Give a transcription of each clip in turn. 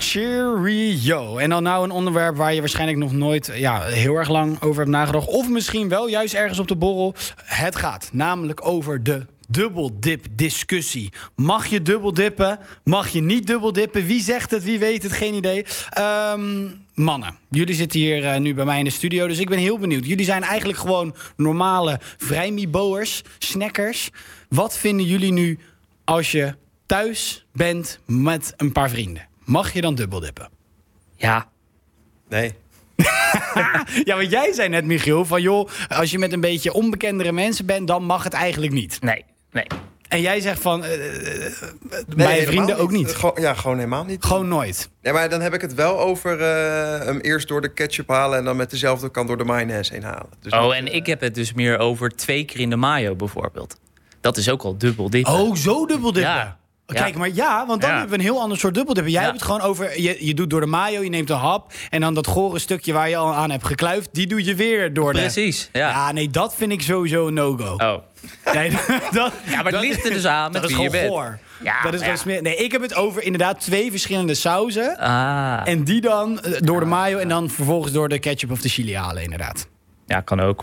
Cheerio. En dan nou een onderwerp waar je waarschijnlijk nog nooit heel erg lang over hebt nagedacht. Of misschien wel, juist ergens op de borrel. Het gaat namelijk over de dubbeldip-discussie. Mag je dubbeldippen? Mag je niet dubbeldippen? Wie zegt het? Wie weet het? Geen idee. Mannen, jullie zitten hier nu bij mij in de studio, dus ik ben heel benieuwd. Jullie zijn eigenlijk gewoon normale vrijmibo'ers, snackers. Wat vinden jullie nu als je thuis bent met een paar vrienden? Mag je dan dubbeldippen? Ja. Nee. Ja, want jij zei net, Michiel, van joh, als je met een beetje onbekendere mensen bent, dan mag het eigenlijk niet. Nee. En jij zegt van, bij vrienden ook niet. Gewoon helemaal niet. Gewoon nooit. Ja, maar dan heb ik het wel over hem eerst door de ketchup halen en dan met dezelfde kant door de mayonaise heen halen. Dus en ik heb het dus meer over 2 keer in de mayo bijvoorbeeld. Dat is ook al dubbel dippen. Oh, zo dubbeldippen. Ja. Kijk, maar want dan hebben we een heel ander soort dubbeldippen. Jij hebt het gewoon over, je doet door de mayo, je neemt een hap en dan dat gore stukje waar je al aan hebt gekluifd, die doe je weer door de... Precies, ja. Ja, nee, dat vind ik sowieso een no-go. Oh. Nee, Ja, maar het ligt er dus aan met dat is wie je gewoon bent. goor. Ja, dat is gewoon smerig. Nee, ik heb het over inderdaad 2 verschillende sauzen. En die dan door de mayo en dan vervolgens door de ketchup of de chili halen, inderdaad. Ja, kan ook.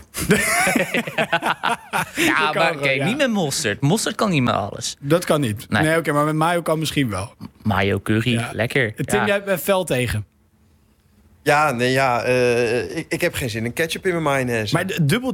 Maar niet met mosterd. Mosterd kan niet met alles. Dat kan niet. Nee, oké, maar met mayo kan misschien wel. Mayo curry, lekker. Tim, jij bent fel tegen. Ja, ik heb geen zin in ketchup in mijn mayonaise. Maar dubbel